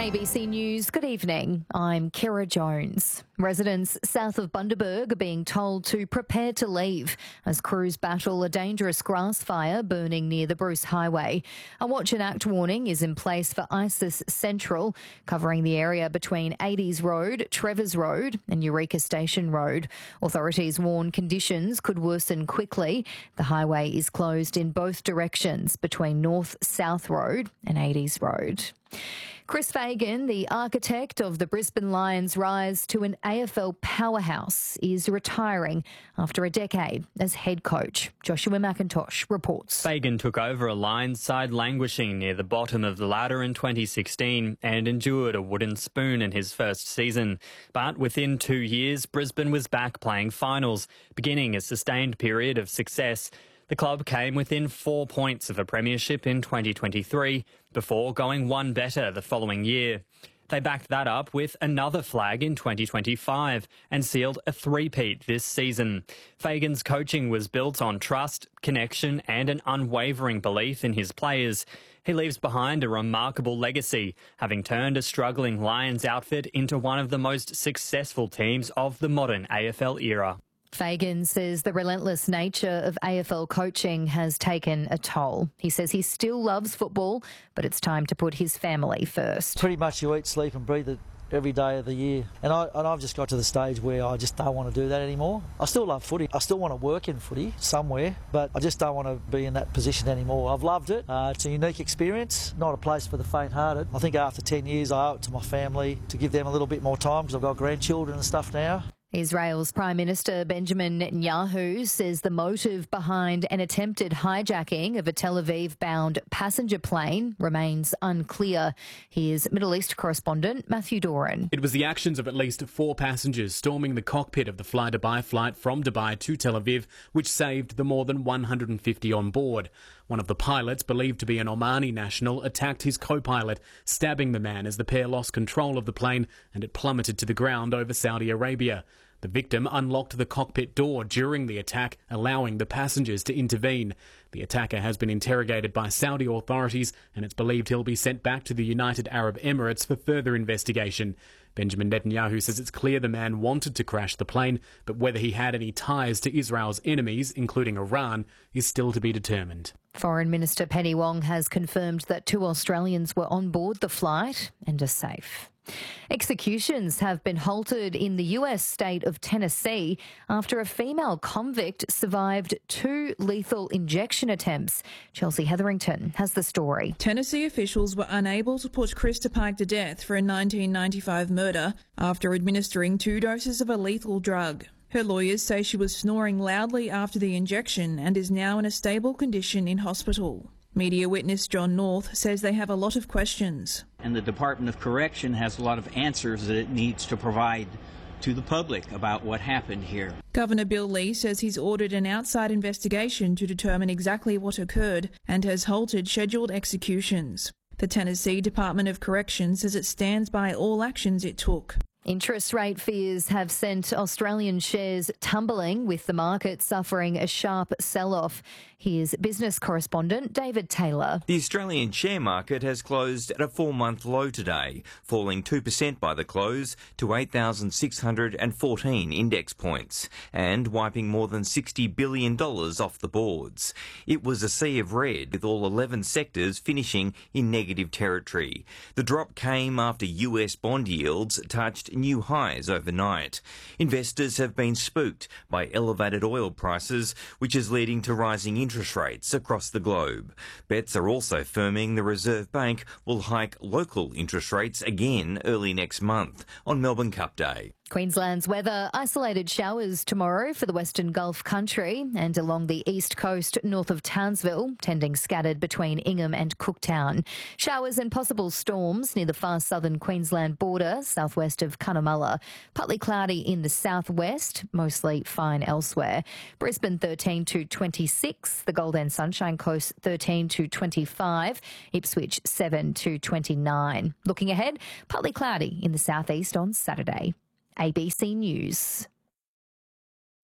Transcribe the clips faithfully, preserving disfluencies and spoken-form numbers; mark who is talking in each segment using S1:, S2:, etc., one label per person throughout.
S1: A B C News, good evening. I'm Kira Jones. Residents south of Bundaberg are being told to prepare to leave as crews battle a dangerous grass fire burning near the Bruce Highway. A watch and act warning is in place for ISIS Central, covering the area between eighties Road, Trevors Road and Eureka Station Road. Authorities warn conditions could worsen quickly. The highway is closed in both directions between North-South Road and eighties Road. Chris Fagan, the architect of the Brisbane Lions' rise to an A F L powerhouse, is retiring after a decade as head coach. Joshua McIntosh reports.
S2: Fagan took over a Lions side languishing near the bottom of the ladder in twenty sixteen and endured a wooden spoon in his first season. But within two years, Brisbane was back playing finals, beginning a sustained period of success. The club came within four points of a premiership in twenty twenty-three before going one better the following year. They backed that up with another flag in twenty twenty-five and sealed a three-peat this season. Fagan's coaching was built on trust, connection and an unwavering belief in his players. He leaves behind a remarkable legacy, having turned a struggling Lions outfit into one of the most successful teams of the modern A F L era.
S1: Fagan says the relentless nature of A F L coaching has taken a toll. He says he still loves football, but it's time to put his family first.
S3: Pretty much you eat, sleep and breathe it every day of the year. And, I, and I've just got to the stage where I just don't want to do that anymore. I still love footy. I still want to work in footy somewhere, but I just don't want to be in that position anymore. I've loved it. Uh, it's a unique experience, not a place for the faint-hearted. I think after ten years I owe it to my family to give them a little bit more time because I've got grandchildren and stuff now.
S1: Israel's Prime Minister Benjamin Netanyahu says the motive behind an attempted hijacking of a Tel Aviv-bound passenger plane remains unclear. Here's Middle East correspondent Matthew Doran.
S4: It was the actions of at least four passengers storming the cockpit of the Fly Dubai flight from Dubai to Tel Aviv which saved the more than one hundred fifty on board. One of the pilots, believed to be an Omani national, attacked his co-pilot, stabbing the man as the pair lost control of the plane and it plummeted to the ground over Saudi Arabia. The victim unlocked the cockpit door during the attack, allowing the passengers to intervene. The attacker has been interrogated by Saudi authorities and it's believed he'll be sent back to the United Arab Emirates for further investigation. Benjamin Netanyahu says it's clear the man wanted to crash the plane, but whether he had any ties to Israel's enemies, including Iran, is still to be determined.
S1: Foreign Minister Penny Wong has confirmed that two Australians were on board the flight and are safe. Executions have been halted in the U S state of Tennessee after a female convict survived two lethal injection attempts. Chelsea Hetherington has the story.
S5: Tennessee officials were unable to put Krista Pike to death for a nineteen ninety-five murder after administering two doses of a lethal drug. Her lawyers say she was snoring loudly after the injection and is now in a stable condition in hospital. Media witness John North says they have a lot of questions.
S6: And the Department of Correction has a lot of answers that it needs to provide to the public about what happened here.
S5: Governor Bill Lee says he's ordered an outside investigation to determine exactly what occurred and has halted scheduled executions. The Tennessee Department of Correction says it stands by all actions it took.
S1: Interest rate fears have sent Australian shares tumbling, with the market suffering a sharp sell-off. Here's business correspondent David Taylor.
S7: The Australian share market has closed at a four-month low today, falling two percent by the close to eight thousand six hundred fourteen index points and wiping more than sixty billion dollars off the boards. It was a sea of red, with all eleven sectors finishing in negative territory. The drop came after U S bond yields touched new highs overnight. Investors have been spooked by elevated oil prices, which is leading to rising interest rates across the globe. Bets are also firming the Reserve Bank will hike local interest rates again early next month on Melbourne Cup Day.
S1: Queensland's weather: isolated showers tomorrow for the Western Gulf country and along the east coast north of Townsville, tending scattered between Ingham and Cooktown. Showers and possible storms near the far southern Queensland border, southwest of Cunnamulla. Partly cloudy in the southwest, mostly fine elsewhere. Brisbane thirteen to twenty-six, the Gold End Sunshine Coast thirteen to twenty-five, Ipswich seven to twenty-nine. Looking ahead, partly cloudy in the southeast on Saturday. A B C News.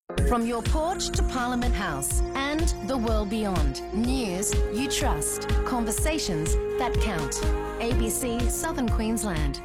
S8: From your porch to Parliament House and the world beyond. News you trust. Conversations that count. A B C Southern Queensland.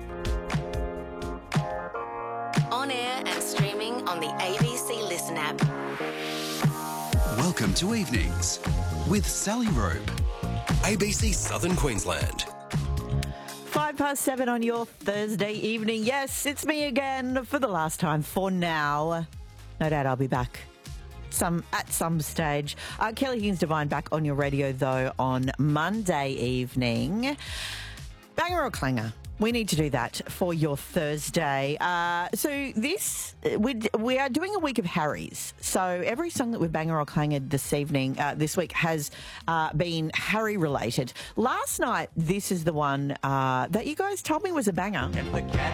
S8: On air and streaming on the A B C Listen app.
S9: Welcome to Evenings with Sally Robe. A B C Southern Queensland.
S10: Five past seven on your Thursday evening. Yes, it's me again for the last time for now. No doubt I'll be back some at some stage. Uh, Kelly Higgins Divine back on your radio, though, on Monday evening. Banger or clanger? We need to do that for your Thursday. Uh, so this, we we are doing a week of Harrys. So every song that we've banger or clanged this evening, uh, this week, has uh, been Harry related. Last night, this is the one uh, that you guys told me was a banger.